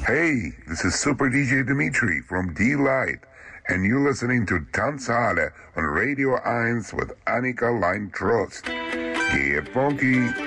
Hey, this is Super DJ Dimitri from D-Light, and you're listening to Tanzhalle on Radio 1 with Annika Leintrost. Get funky!